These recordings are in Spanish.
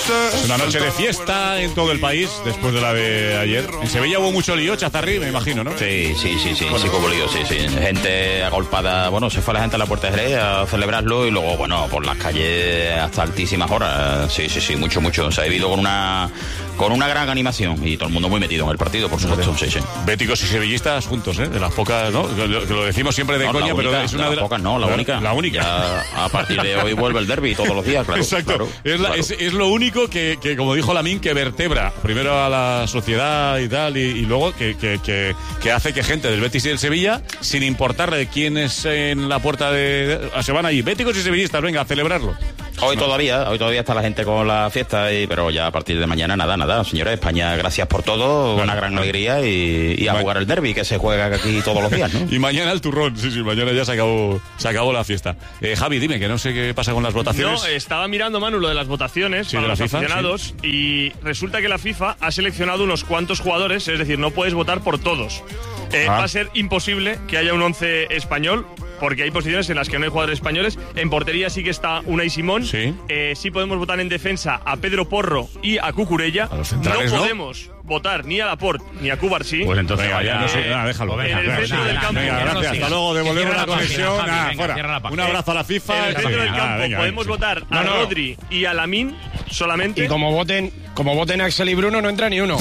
Es una noche de fiesta en todo el país después de la de ayer. En Sevilla hubo mucho lío, Chazarri, me imagino, ¿no? Sí, hubo lío, sí. Gente agolpada, bueno, se fue la gente a la Puerta de Jerez a celebrarlo y luego, bueno, por las calles hasta altísimas horas. Sí, mucho. Se ha vivido con una gran animación y todo el mundo muy metido en el partido, por supuesto. Sí. Béticos y sevillistas juntos, de las pocas, ¿no? Que lo decimos siempre de coña, pero es una de las pocas, no, la única. La única. Ya, a partir de hoy vuelve el derbi todos los días, claro. Exacto. Claro. Es lo único que, como dijo Lamín, que vertebra primero a la sociedad y tal, y luego que hace que gente del Betis y del Sevilla, sin importarle quién es en la puerta se van allí. Béticos y sevillistas, venga, a celebrarlo. Hoy todavía está la gente con la fiesta, pero ya a partir de mañana nada. Señores, España, gracias por todo, una gran alegría y a jugar el derbi que se juega aquí todos los días, ¿no? Y mañana el turrón, sí, mañana ya se acabó la fiesta. Javi, dime, que no sé qué pasa con las votaciones. No, estaba mirando, Manu, lo de las votaciones para los aficionados y resulta que la FIFA ha seleccionado unos cuantos jugadores, es decir, no puedes votar por todos. Va a ser imposible que haya un 11 español, porque hay posiciones en las que no hay jugadores españoles. En portería sí que está Unai Simón. Sí. Sí podemos votar en defensa a Pedro Porro y a Cucurella. No podemos votar ni a Laporte ni a Cubarsí. Pues entonces déjalo. En el centro del campo. Gracias. Hasta luego, devolvemos la conexión. Fuera. Un abrazo a la FIFA. En el centro del campo podemos votar a Rodri y a Lamín solamente. Y como voten Axel y Bruno, no entra ni uno.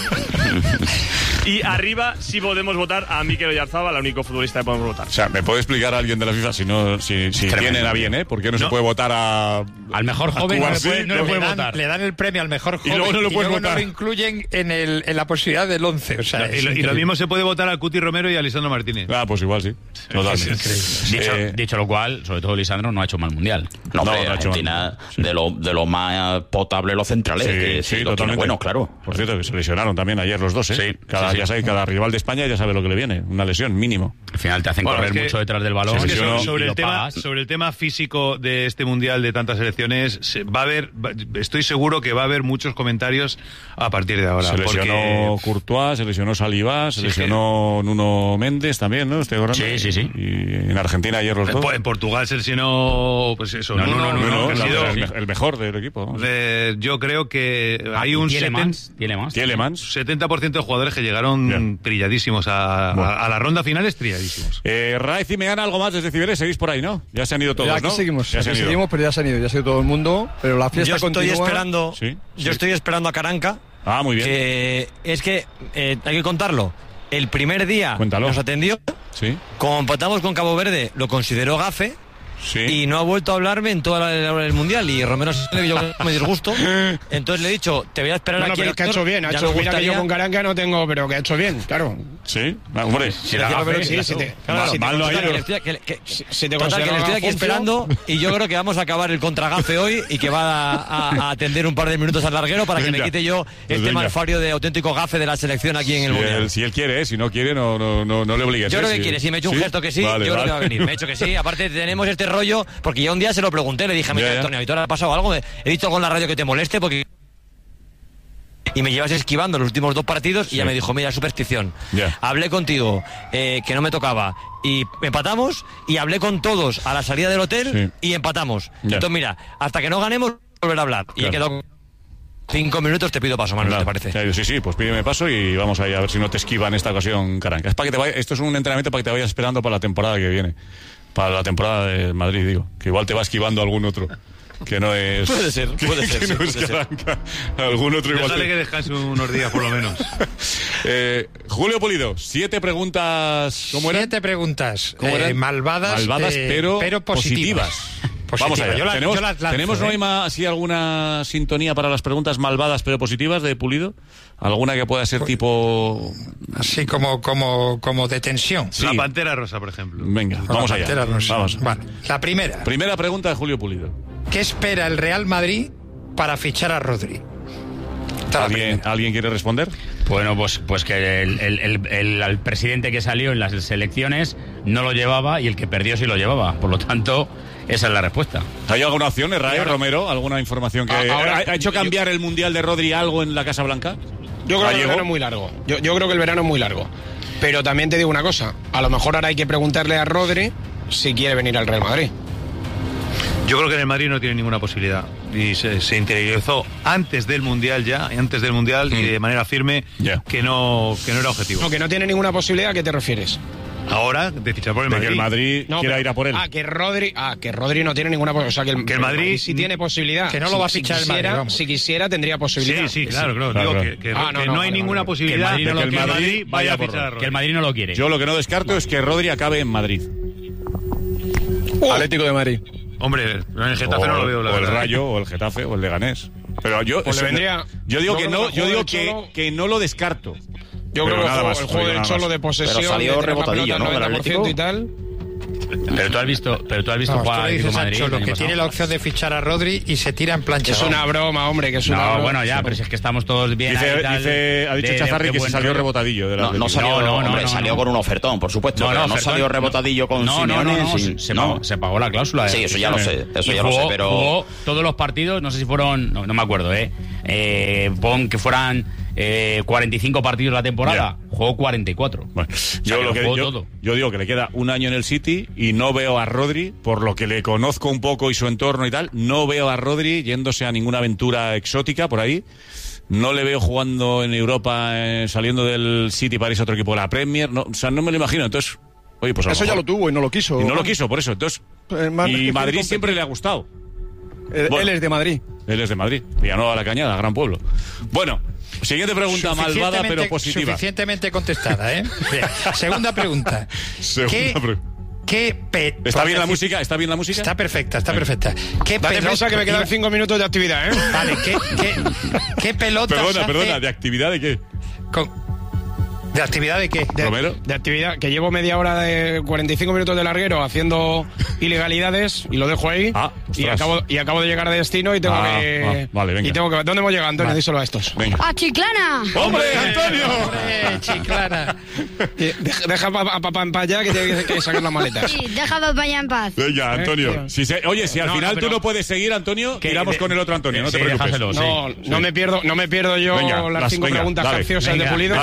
Y arriba sí podemos votar a Mikel Oyarzabal, el único futbolista que podemos votar. O sea, ¿me puede explicar a alguien de la FIFA si tienen a bien, por qué no se puede votar al mejor joven? No le puede votar. Le dan el premio al mejor joven y luego no lo puedes votar. No lo incluyen en la posibilidad del 11. O sea, y lo mismo se puede votar a Cuti Romero y a Lisandro Martínez. Pues igual sí. Dicho lo cual, sobre todo Lisandro no ha hecho mal mundial. No, Argentina, de lo más potable los centrales. Sí, totalmente. Bueno, claro. Por cierto, que se lesionaron también ayer los dos, Sí. Cada rival de España ya sabe lo que le viene. Una lesión, mínimo. Al final te hacen correr mucho detrás del balón. Sobre el tema físico de este mundial de tantas selecciones, estoy seguro que va a haber muchos comentarios a partir de ahora. Se lesionó Courtois, se lesionó Saliba, se lesionó Nuno Méndez también, ¿no? Sí. Y en Argentina ayer los dos. En Portugal se lesionó, pues eso. No, el mejor del equipo. Yo creo que hay un 70% de jugadores que llegaron trilladísimos a la ronda final, trilladísimos. Raez y Meana, algo más desde Cibeles, seguís por ahí, ¿no? Ya se han ido todos, aquí ¿no? Seguimos, pero ya se han ido todo el mundo, pero la fiesta continúa. Yo estoy esperando a Caranca. Muy bien. Es que hay que contarlo. El primer día nos atendió. Sí. Como empatamos con Cabo Verde, lo consideró gafe. Sí. Y no ha vuelto a hablarme en toda el mundial. Y Romero me disgusto. Entonces le he dicho, te voy a esperar aquí. Pero que ha hecho bien. Mira que yo con Caranca no tengo, pero que ha hecho bien, claro. Sí, hombre. Si te considero estoy aquí esperando. Y yo creo que vamos a acabar el contragafe hoy y que va a atender un par de minutos al larguero para que me quite yo este malfario de auténtico gafe de la selección aquí en el mundial. Si él quiere, si no quiere, no le obligues. Yo creo que quiere. Si me he hecho un gesto que sí, yo creo que va a venir. Me he hecho que sí. Aparte tenemos este rollo, porque ya un día se lo pregunté, le dije, mira, Antonio, ¿ahora ha pasado algo? He dicho con la radio que te moleste porque... Y me llevas esquivando los últimos 2 partidos y ya me dijo, mira, superstición. Hablé contigo, que no me tocaba, y empatamos, y hablé con todos a la salida del hotel y empatamos. Entonces, mira, hasta que no ganemos, volver a hablar. Y he quedado 5 minutos, te pido paso, Manuel, ¿te parece? Sí, pues pídeme paso y vamos ahí a ver si no te esquiva en esta ocasión, Caranca. Es para que esto es un entrenamiento para que te vayas esperando para la temporada que viene. Para la temporada de Madrid, digo. Que igual te va esquivando algún otro. Que no es... Puede ser. Algún otro igual. Déjale que descanse unos días, por lo menos. Julio Pulido, 7 preguntas... ¿Cómo eran? 7 preguntas. Malvadas, pero positivas. Vamos allá. ¿Tenemos Noema así alguna sintonía para las preguntas malvadas pero positivas de Pulido? ¿Alguna que pueda ser tipo... Así como de tensión? Sí. La Pantera Rosa, por ejemplo. Venga, vamos allá. Vamos. Vale. La primera. Primera pregunta de Julio Pulido. ¿Qué espera el Real Madrid para fichar a Rodri? ¿Alguien quiere responder? Bueno, pues que el presidente que salió en las elecciones no lo llevaba y el que perdió sí lo llevaba. Por lo tanto, esa es la respuesta. ¿Hay alguna opción, Romero? ¿Alguna información que ha hecho cambiar el Mundial de Rodri algo en la Casa Blanca? Yo creo que el verano es muy largo. Yo creo que el verano es muy largo. Pero también te digo una cosa. A lo mejor ahora hay que preguntarle a Rodri si quiere venir al Real Madrid. Yo creo que en el Madrid no tiene ninguna posibilidad. Y se interiorizó antes del Mundial y de manera firme que no era objetivo. No, que no tiene ninguna posibilidad. ¿A qué te refieres? Ahora, de fichar por el Madrid. Que el Madrid quiera ir a por él. Que Rodri no tiene ninguna posibilidad. O sea, que el Madrid sí tiene posibilidad. Que no lo va a fichar el Madrid. Si quisiera, tendría posibilidad. Sí, claro. Digo que no hay ninguna posibilidad de que el Madrid vaya a fichar a Rodri. Que el Madrid no lo quiere. Yo lo que no descarto es que Rodri acabe en Madrid. Atlético de Madrid. Hombre, en el Getafe no lo veo, la verdad. O el Rayo, o el Getafe, o el Leganés. Pero yo digo que no lo descarto. Yo creo que el juego del Cholo de posesión, pero salió rebotadillo, ¿no? Del Atlético y tal. Pero tú has visto jugar al Atlético Madrid. Cholo, que tiene la opción de fichar a Rodri y se tira en plancha. Es una broma, hombre, que es una broma. Bueno, ya, pero si es que estamos todos bien. Ha dicho Chazarri que se salió rebotadillo. No salió con un ofertón, por supuesto. Pero no salió rebotadillo con Simeone. Se pagó la cláusula. Sí, eso ya lo sé. Pero jugó todos los partidos, no sé si fueron, no me acuerdo, pon que fueran 45 partidos la temporada, jugó 44. Bueno, yo digo que le queda un año en el City y no veo a Rodri, por lo que le conozco un poco y su entorno y tal, no veo a Rodri yéndose a ninguna aventura exótica por ahí. No le veo jugando en Europa, saliendo del City para irse a otro equipo de la Premier. No me lo imagino. Entonces, oye, pues eso ya lo tuvo y no lo quiso. Y no lo quiso, por eso. Entonces, y Madrid siempre le ha gustado. Él es de Madrid. Él es de Madrid. Villanueva de la Cañada, gran pueblo. Bueno, siguiente pregunta, malvada pero positiva. Suficientemente contestada, ¿eh? Segunda pregunta. ¿Está bien la música? ¿Está bien la música? Está perfecta, está perfecta. Date prisa que me quedan 5 minutos de actividad, ¿eh? Vale, ¿qué pelotas Perdona, ¿de actividad de qué? ¿De actividad de qué? De actividad, que llevo media hora de 45 minutos de larguero haciendo ilegalidades y lo dejo ahí. Y acabo de llegar a destino y tengo que... Vale, venga. ¿Dónde hemos llegado, Antonio? Díselo a estos. Venga. ¡A Chiclana! ¡Hombre, Antonio! ¡Hombre, Chiclana! Deja a papá en paz ya, que tiene que sacar las maletas. Sí, deja a papá ya en paz. Venga, Antonio. Oye, si al final tú no puedes seguir, Antonio, tiramos con el otro Antonio, no te preocupes. No me pierdo yo las 5 preguntas capciosas de Pulido.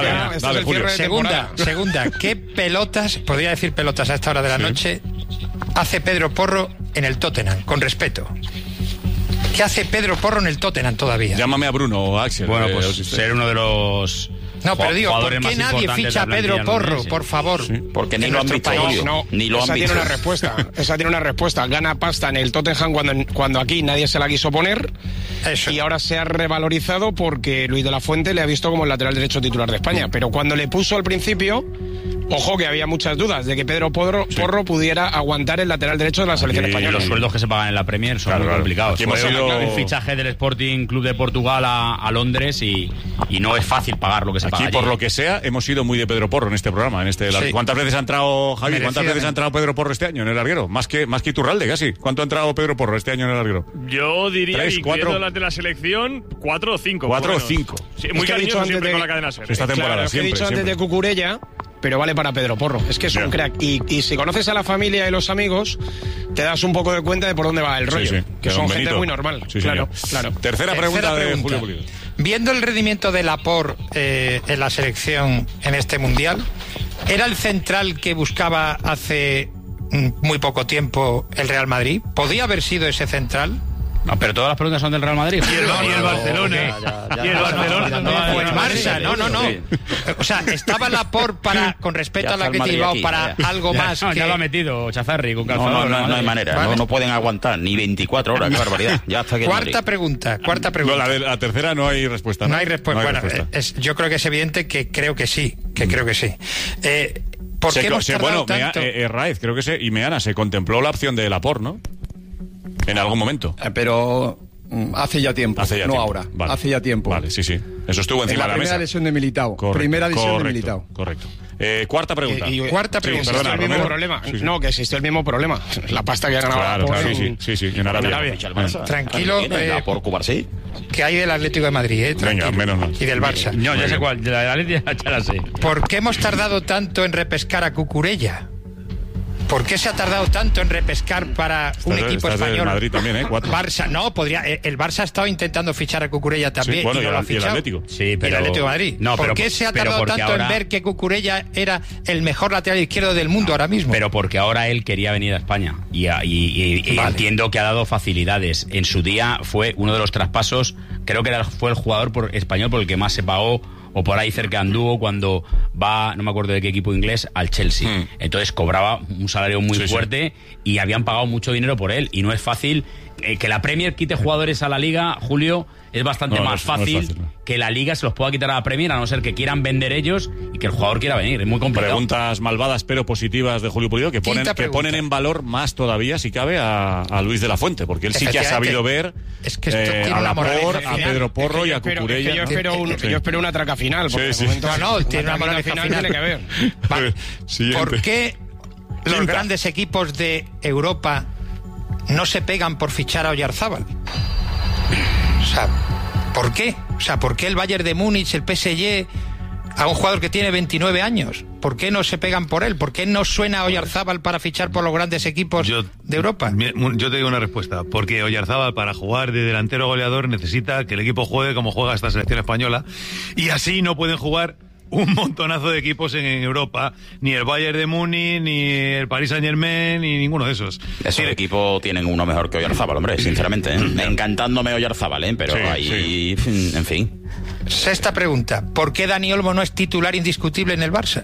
Segunda, ¿qué pelotas, podría decir pelotas a esta hora de la noche, hace Pedro Porro en el Tottenham, con respeto? ¿Qué hace Pedro Porro en el Tottenham todavía? Llámame a Bruno o a Axel. Bueno, pues ser uno de los... No, pero digo, ¿por qué nadie ficha a Pedro Porro, por favor? Sí. Porque ni lo han visto. Ni lo han visto. Esa tiene una respuesta. Gana pasta en el Tottenham cuando aquí nadie se la quiso poner. Eso. Y ahora se ha revalorizado porque Luis de la Fuente le ha visto como el lateral derecho titular de España. Pero cuando le puso al principio, ojo que había muchas dudas de que Pedro Porro pudiera aguantar el lateral derecho de la selección española. Los sueldos que se pagan en la Premier son muy complicados. Hemos sido el fichaje del Sporting Club de Portugal a Londres y no es fácil pagar lo que se paga aquí, por lo que sea, hemos sido muy de Pedro Porro en este programa. ¿Cuántas veces ha entrado, Javi? ¿Cuántas veces ha entrado Pedro Porro este año en el larguero? Más que Iturralde, casi. ¿Cuánto ha entrado Pedro Porro este año en el larguero? Yo diría, 3, 4 las de la selección, 4 o 5. 4 o 5. Sí, muy cariñoso siempre con la cadena SER. Esta temporada siempre. He dicho antes de Cucurella, pero vale para Pedro Porro. Es que es un crack. Y si conoces a la familia y los amigos, te das un poco de cuenta de por dónde va el rollo. Que son gente muy normal. Claro. Tercera pregunta de Julio Pulido. Viendo el rendimiento de Laporte en la selección en este Mundial, ¿era el central que buscaba hace muy poco tiempo el Real Madrid? ¿Podía haber sido ese central? No, pero todas las preguntas son del Real Madrid. Y el Barcelona. Y el Barcelona. O el Barça, no. O sea, estaba Laporte con respecto a la que Bilbao para algo más. Ya lo ha metido Chazarri con Calzador. No hay manera. Vale. No pueden aguantar ni 24 horas. Qué barbaridad. Ya está aquí. Cuarta pregunta. No, la tercera no hay respuesta. No hay respuesta. Yo creo que es evidente que creo que sí. ¿Por qué hemos tardado tanto? Raez, creo que y Meana, se contempló la opción de Laporte, ¿no? En algún momento. Pero hace ya tiempo, no ahora. Vale. Hace ya tiempo. Vale, sí. Eso estuvo encima de la mesa. Primera lesión de Militao. Primera lesión de Militao. Correcto. Cuarta pregunta. Cuarta pregunta. ¿Existe el mismo problema? Sí. No, que existe el mismo problema. La pasta que ha ganado. Claro, sí, en Arabia. Tranquilo. Por Cuba, sí. Que hay del Atlético de Madrid, Venga, menos mal. Y del Barça. No, ya sé cuál. De la Atlético ya la sé. ¿Por qué hemos tardado tanto en repescar a Cucurella? ¿Por qué se ha tardado tanto en repescar para un equipo español? El Madrid también, 4. Barça, no, podría. El Barça ha estado intentando fichar a Cucurella también. Sí, bueno, y no lo ha fichado. el Atlético. Sí, pero... Y el Atlético de Madrid. No, ¿Por qué se ha tardado tanto ahora... en ver que Cucurella era el mejor lateral izquierdo del mundo ahora mismo? Pero porque ahora él quería venir a España. Y vale. Entiendo que ha dado facilidades. En su día fue uno de los traspasos, creo que fue el jugador español por el que más se pagó, o por ahí cerca anduvo cuando va, no me acuerdo de qué equipo inglés, al Chelsea. Entonces cobraba un salario muy fuerte y habían pagado mucho dinero por él. Y no es fácil que la Premier quite jugadores a la Liga, Julio, es bastante más fácil, que la Liga se los pueda quitar a la Premier, a no ser que quieran vender ellos y que el jugador quiera venir. Es muy complicado. Preguntas malvadas pero positivas de Julio Pulido que ponen en valor más todavía, si cabe, a Luis de la Fuente, porque él sí que ha sabido ver a Laporte, a Pedro Porro y a Cucurella. Yo espero una traca final. Porque tiene una moraleja final. Tiene que ver. Vale. ¿Por qué los grandes equipos de Europa no se pegan por fichar a Oyarzábal? O sea, ¿por qué? O sea, ¿por qué el Bayern de Múnich, el PSG, a un jugador que tiene 29 años? ¿Por qué no se pegan por él? ¿Por qué no suena Oyarzábal para fichar por los grandes equipos de Europa? Yo te digo una respuesta. Porque Oyarzábal, para jugar de delantero goleador, necesita que el equipo juegue como juega esta selección española. Y así no pueden jugar un montonazo de equipos en Europa, ni el Bayern de Múnich, ni el Paris Saint-Germain, ni ninguno de esos. Esos equipos tienen uno mejor que Oyarzábal, hombre, sinceramente. Encantándome Oyarzábal, pero ahí, en fin. Sexta pregunta, ¿por qué Dani Olmo no es titular indiscutible en el Barça?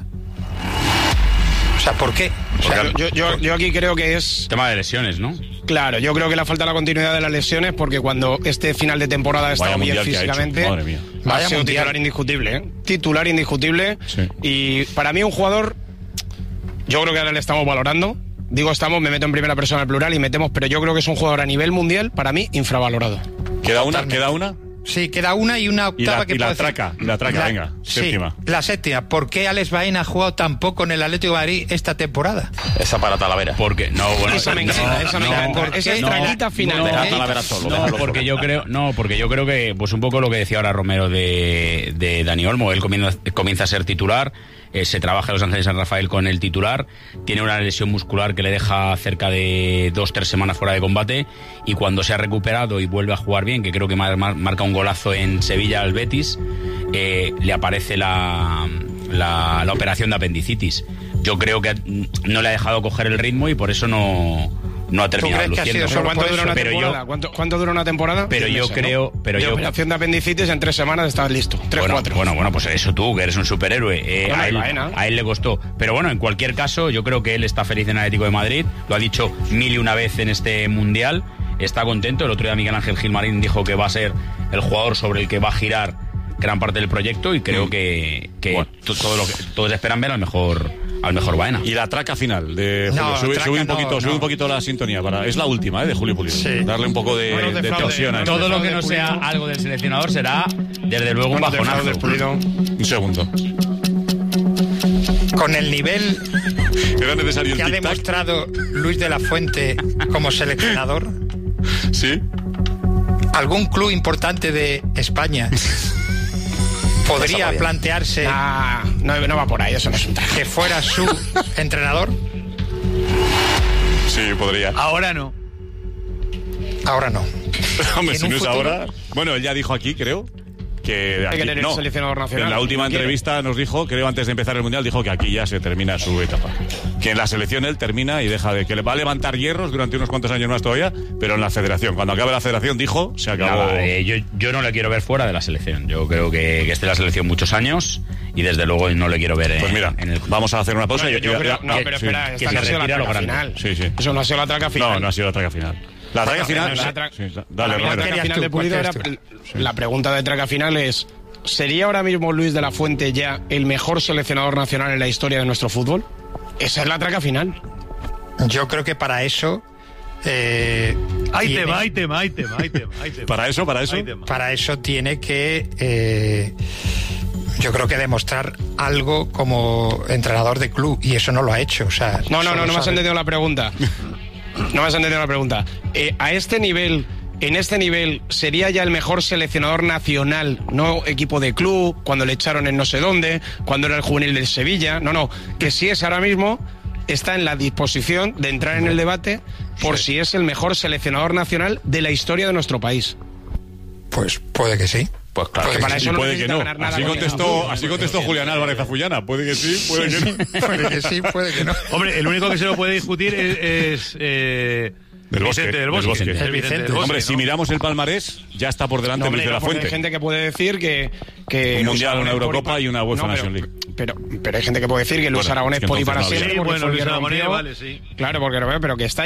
O sea, ¿por qué? O sea, yo aquí creo que es... tema de lesiones, ¿no? Claro, yo creo que le falta la continuidad de las lesiones, porque cuando este final de temporada ha estado bien físicamente, va a ser un titular indiscutible, ¿eh? Titular indiscutible. Sí. Y para mí un jugador, yo creo que ahora le estamos valorando. Digo estamos, me meto en primera persona al plural y metemos, pero yo creo que es un jugador a nivel mundial, para mí, infravalorado. ¿Queda una? Sí, queda una y una octava que puedo decir. La traca, venga, séptima. Sí, la séptima. ¿Por qué Alex Baena ha jugado tan poco en el Atlético de Madrid esta temporada? Esa para Talavera. Porque esa me encanta, esa estrellita final. Porque yo creo que, pues un poco lo que decía ahora Romero de Dani Olmo, él comienza a ser titular. Se trabaja en Los Ángeles San Rafael con el titular, tiene una lesión muscular que le deja cerca de 2-3 semanas fuera de combate, y cuando se ha recuperado y vuelve a jugar bien, que creo que marca un golazo en Sevilla al Betis, le aparece la operación de apendicitis. Yo creo que no le ha dejado coger el ritmo y por eso no ha terminado luciendo. ¿Cuánto dura una temporada? Pero yo creo... La operación de apendicitis en 3 semanas estás listo. 3-4. Bueno, pues eso tú, que eres un superhéroe. A él le costó. Pero bueno, en cualquier caso, yo creo que él está feliz en el Atlético de Madrid. Lo ha dicho 1001 vez en este Mundial. Está contento. El otro día Miguel Ángel Gilmarín dijo que va a ser el jugador sobre el que va a girar gran parte del proyecto, y creo que todo lo que todos esperan ver al mejor Baena. Y la traca final de Julio, sube un poquito la sintonía es la última, de Julio Pulido. Sí. Darle un poco de tensión a todo lo que no sea algo del seleccionador será desde luego un bajonazo. Un segundo. Con el nivel ¿era necesario que ha demostrado Luis de la Fuente como seleccionador, ¿sí? ¿Algún club importante de España podría plantearse no va por ahí, eso no es un traje, que fuera su entrenador? Sí, podría. Ahora no. Hombre, si no es ahora... Bueno, él ya dijo aquí, creo, que aquí, el seleccionador nacional. En la última entrevista nos dijo, creo antes de empezar el Mundial, dijo que aquí ya se termina su etapa. Que en la selección él termina y deja de... Que le va a levantar hierros durante unos cuantos años más todavía, pero en la federación. Cuando acabe la federación, dijo, se acabó... Yo no le quiero ver fuera de la selección. Yo creo que esté en la selección muchos años y desde luego no le quiero ver pues mira, en el... Vamos a hacer una pausa. Pero espera, esta no ha sido la traca final. Sí. Eso no ha sido la traca final. No ha sido la traca final. La traca final... Dale, la traca final de Pulido era... La pregunta de traca final es... ¿Sería ahora mismo Luis de la Fuente ya el mejor seleccionador nacional en la historia de nuestro fútbol? Esa es la traca final. Yo creo que para eso... Hay tema. ¿Para eso? Para eso tiene que... yo creo que demostrar algo como entrenador de club, y eso no lo ha hecho. O sea, no me has entendido la pregunta. A este nivel... En este nivel, ¿sería ya el mejor seleccionador nacional, no equipo de club, cuando le echaron en no sé dónde, cuando era el juvenil del Sevilla? No, que sí es ahora mismo está en la disposición de entrar en el debate por si es el mejor seleccionador nacional de la historia de nuestro país. Pues puede que sí. Pues claro, que para eso no puede que no. Así contestó Julián Álvarez Afullana. Puede que sí, puede que no. Puede que sí, puede que no. Hombre, el único que se lo puede discutir es Del Bosque. Del Bosque. El Vicente. Hombre, si miramos el palmarés, ya está por delante Luis de la Fuente. Hay gente que puede decir que un Mundial, una Eurocopa y una UEFA Nation League. Pero hay gente que puede decir que Luis Aragonés puede ir para siempre. Sí, bueno, Luis Aragonés, vale, sí. Claro, pero que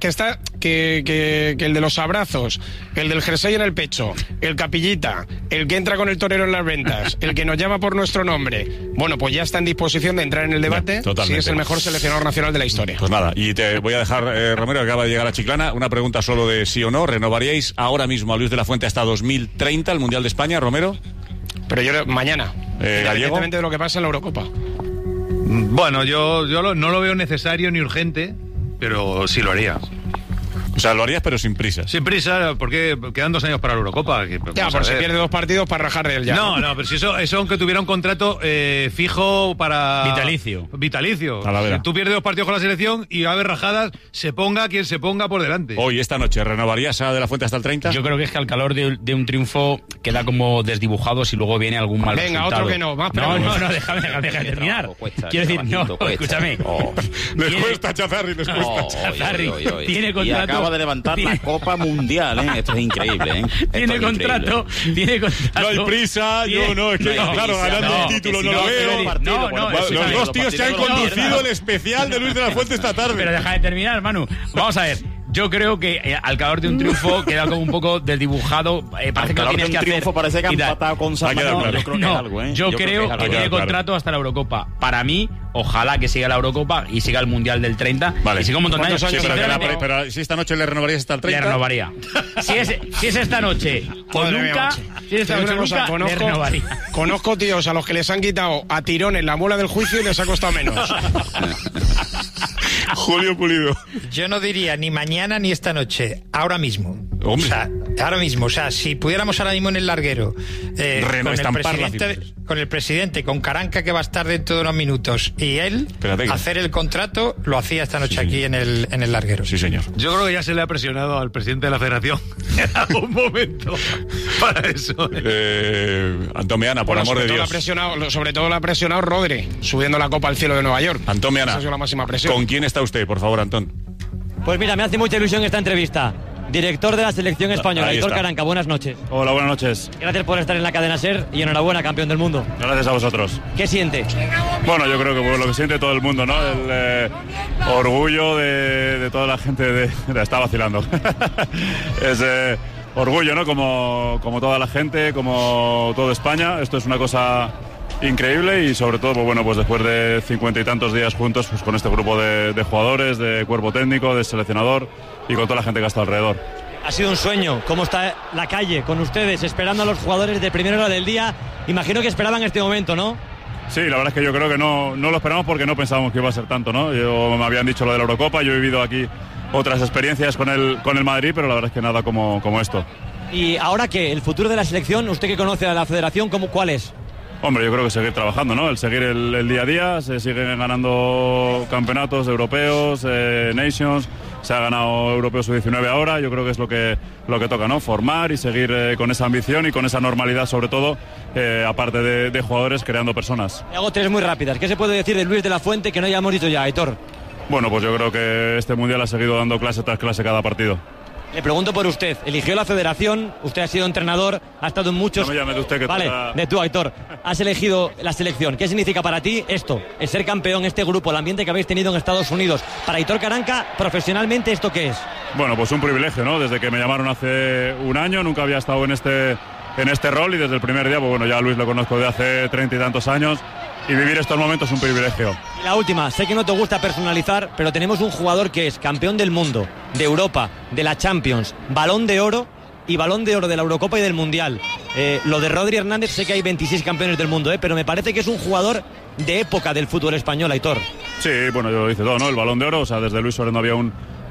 el de los abrazos, el del jersey en el pecho, el capillita, el que entra con el torero en las ventas, el que nos llama por nuestro nombre, bueno, pues ya está en disposición de entrar en el debate si es el mejor seleccionador nacional de la historia. Pues nada, y te voy a dejar, Romero, que acaba de llegar a Chiclana, una pregunta solo de sí o no. ¿Renovaríais ahora mismo a Luis de la Fuente hasta 2030 el Mundial de España, Romero? Pero yo mañana, independientemente de lo que pasa en la Eurocopa. Bueno, yo no lo veo necesario ni urgente, pero sí lo haría. O sea, lo harías pero sin prisa. Sin prisa, porque quedan 2 años para la Eurocopa. Ya, por si pierde 2 partidos para rajar de él ya. No, pero si eso aunque tuviera un contrato fijo para... Vitalicio. Si tú pierdes 2 partidos con la selección y va a haber rajadas, se ponga quien se ponga por delante. Hoy, esta noche, ¿renovarías a De la Fuente hasta el 30? Yo creo que es que al calor de un triunfo queda como desdibujado si luego viene algún mal resultado. Venga, otro que no. No, déjame terminar. Quiero decir, escúchame. Les cuesta, Chazarri, les cuesta. Chazarri tiene contrato... de levantar la Copa Mundial, ¿eh? Esto es increíble, ¿eh? Tiene contrato. No hay prisa, es que claro, ganando el título no lo veo. Los 2 tíos se han conducido el especial de Luis de la Fuente esta tarde. Pero deja de terminar, Manu. Vamos a ver. Yo creo que al calor de un triunfo queda como un poco desdibujado. Parece que lo tienes que hacer. Parece que han empatado con San Marino. Yo creo que es algo, ¿eh? Yo creo que tiene contrato hasta la Eurocopa. Para mí, ojalá que siga la Eurocopa y siga el Mundial del 30. Vale. Y siga un montón de años. Pero si esta noche le renovarías hasta el 30. Le renovaría. Si es esta noche o nunca, le renovaría. Conozco tíos a los que les han quitado a tirones la muela del juicio y les ha costado menos. Julio Pulido. Yo no diría ni mañana ni esta noche, ahora mismo. Hombre. O sea, ahora mismo. O sea, si pudiéramos ahora mismo en el larguero con el presidente, con Caranca que va a estar dentro de unos minutos y él hacer el contrato, lo hacía esta noche aquí en el larguero. Sí, señor. Yo creo que ya se le ha presionado al presidente de la Federación en algún momento para eso. Antón Meana, por amor de Dios. Sobre todo lo ha presionado Rodri, subiendo la Copa al cielo de Nueva York. Antón Meana, esa ha sido la máxima presión. ¿Con quién está usted, por favor, Antón? Pues mira, me hace mucha ilusión esta entrevista. Director de la selección española, Aitor Caranca, buenas noches. Hola, buenas noches. Gracias por estar en la cadena SER y enhorabuena, campeón del mundo. Gracias a vosotros. ¿Qué siente? Bueno, yo creo que lo que siente todo el mundo, ¿no? El orgullo de toda la gente está vacilando. Es orgullo, ¿no? Como toda la gente, como toda España. Esto es una cosa increíble y sobre todo, pues después de 50 y tantos días juntos, pues con este grupo de jugadores, de cuerpo técnico, de seleccionador y con toda la gente que ha estado alrededor. Ha sido un sueño. ¿Cómo está la calle con ustedes, esperando a los jugadores de primera hora del día? Imagino que esperaban este momento, ¿no? Sí, la verdad es que yo creo que no lo esperamos porque no pensábamos que iba a ser tanto, ¿no? Me habían dicho lo de la Eurocopa, yo he vivido aquí otras experiencias con el Madrid, pero la verdad es que nada como esto. ¿Y ahora qué? ¿El futuro de la selección? ¿Usted que conoce a la federación, cuál es? Hombre, yo creo que seguir trabajando, ¿no? El seguir el día a día, se siguen ganando campeonatos europeos, Nations, se ha ganado Europeo Sub-19 ahora, yo creo que es lo que toca, ¿no? Formar y seguir con esa ambición y con esa normalidad, sobre todo, aparte de jugadores, creando personas. Hago 3 muy rápidas. ¿Qué se puede decir de Luis de la Fuente que no hayamos dicho ya, Aitor? Bueno, pues yo creo que este Mundial ha seguido dando clase tras clase cada partido. Le pregunto por usted. Eligió la federación, usted ha sido entrenador, ha estado en muchos... No me llame de usted, que vale, de tú, Aitor. Has elegido la selección. ¿Qué significa para ti esto? El ser campeón, este grupo, el ambiente que habéis tenido en Estados Unidos. Para Aitor Caranca, profesionalmente, ¿esto qué es? Bueno, pues un privilegio, ¿no? Desde que me llamaron hace un año, nunca había estado en este rol y desde el primer día, pues bueno, ya a Luis lo conozco de hace 30 y tantos años. Y vivir estos momentos es un privilegio. Y la última, sé que no te gusta personalizar, pero tenemos un jugador que es campeón del mundo, de Europa, de la Champions, Balón de Oro y Balón de Oro de la Eurocopa y del Mundial. Lo de Rodri Hernández, sé que hay 26 campeones del mundo, pero me parece que es un jugador de época del fútbol español, Aitor. Sí, bueno, yo lo hice todo, ¿no? El Balón de Oro, o sea, desde Luis Suárez no había un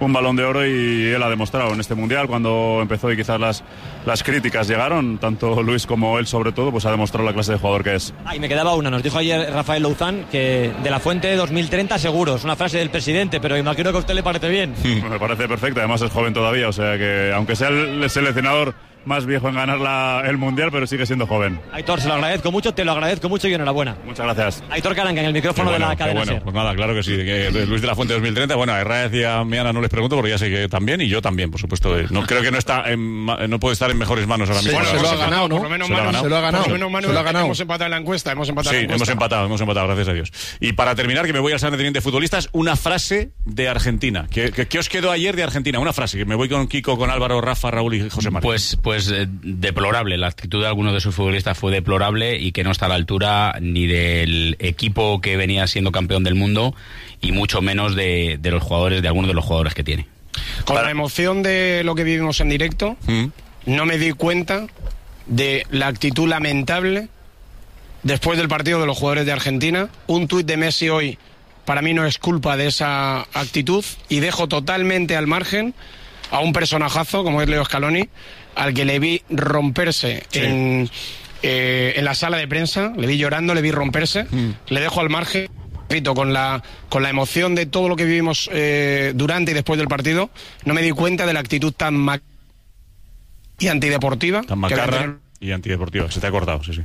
un Balón de Oro y él ha demostrado en este Mundial, cuando empezó y quizás las críticas llegaron, tanto Luis como él sobre todo, pues ha demostrado la clase de jugador que es. Y me quedaba una, nos dijo ayer Rafael Louzán que de la Fuente 2030 seguro, es una frase del presidente, pero imagino que a usted le parece bien. Me parece perfecto, además es joven todavía, o sea que aunque sea el seleccionador más viejo en ganar el Mundial, pero sigue siendo joven. Aitor, se lo agradezco mucho, te lo agradezco mucho y enhorabuena. Muchas gracias. Aitor Karanka en el micrófono de la cadena SER. Pues nada, claro que sí, que Luis de la Fuente 2030, bueno, a Herrera y a Meana no les pregunto porque ya sé que también, y yo también, por supuesto. No creo que no puede estar en mejores manos ahora mismo. Se lo ha ganado, ¿no? Por lo menos se lo ha ganado. Hemos empatado en la encuesta, hemos empatado, gracias a Dios. Y para terminar, que me voy al Sanedrín de futbolistas, una frase de Argentina. ¿Qué os quedó ayer de Argentina? Una frase, que me voy con Kiko, con Álvaro, Rafa, Raúl y José María. Pues deplorable, la actitud de algunos de sus futbolistas fue deplorable y que no está a la altura ni del equipo que venía siendo campeón del mundo y mucho menos de los jugadores, de algunos de los jugadores que tiene. Con la emoción de lo que vivimos en directo, no me di cuenta de la actitud lamentable después del partido de los jugadores de Argentina. Un tuit de Messi hoy para mí no es culpa de esa actitud y dejo totalmente al margen a un personajazo como es Leo Scaloni, al que le vi romperse en la sala de prensa, le vi llorando, le vi romperse, le dejo al margen, repito, con la emoción de todo lo que vivimos durante y después del partido, no me di cuenta de la actitud tan y antideportiva. Tan macarra y antideportiva, se te ha cortado, sí.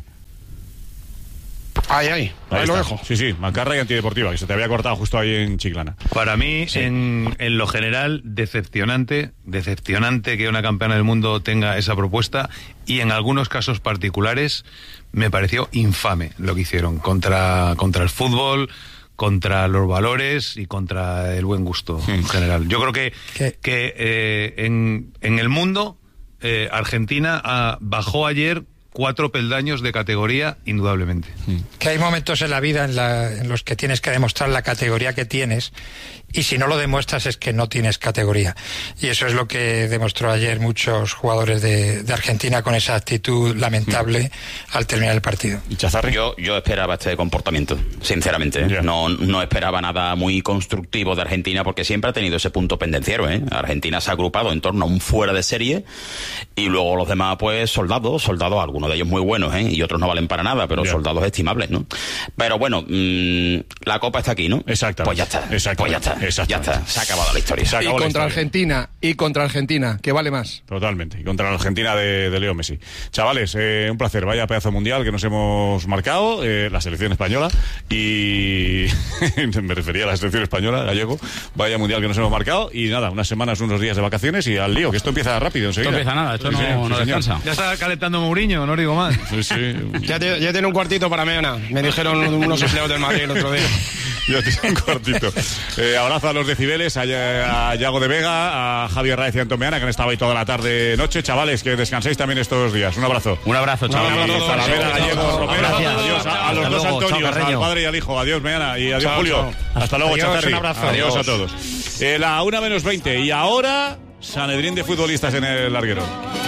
Ahí lo dejo. Sí, macarra y antideportiva, que se te había cortado justo ahí en Chiclana. Para mí, en lo general, decepcionante que una campeona del mundo tenga esa propuesta, y en algunos casos particulares me pareció infame lo que hicieron contra el fútbol, contra los valores y contra el buen gusto en general. Yo creo que en el mundo Argentina bajó ayer 4 peldaños de categoría, indudablemente. Que hay momentos en la vida en los que tienes que demostrar la categoría que tienes, y si no lo demuestras es que no tienes categoría. Y eso es lo que demostró ayer muchos jugadores de Argentina con esa actitud lamentable al terminar el partido. ¿Y Chazarri? Yo esperaba este comportamiento, sinceramente. Yeah. No esperaba nada muy constructivo de Argentina, porque siempre ha tenido ese punto pendenciero. Argentina se ha agrupado en torno a un fuera de serie, y luego los demás, pues, soldados, algunos de ellos muy buenos, y otros no valen para nada, pero soldados estimables, ¿no? Pero bueno, la Copa está aquí, ¿no? Exacto. Pues ya está. Ya está. Se ha acabado la historia. Y contra Argentina, que vale más. Totalmente. Y contra la Argentina de Leo Messi. Chavales, un placer. Vaya pedazo mundial que nos hemos marcado, la selección española, y me refería a la selección española, gallego. Vaya mundial que nos hemos marcado, y nada, unas semanas, unos días de vacaciones y al lío, que esto empieza rápido enseguida. Esto empieza nada, esto no descansa. Ya está calentando Mourinho, no digo más. Sí. Ya tiene un cuartito para Meana, me dijeron unos empleados del Madrid el otro día. Ya tiene un cuartito. Abrazo a los decibeles, a Yago de Vega, a Javier Raez y a Antón Meana, que han estado ahí toda la tarde noche. Chavales, que descanséis también estos días. Un abrazo. Un abrazo, chavales. Adiós a los dos Antonios, al padre y al hijo. Adiós, Meana, y adiós, Julio. Hasta luego, Chazarri. Adiós a todos. La 1:20. Y ahora, Sanedrín de futbolistas en el larguero.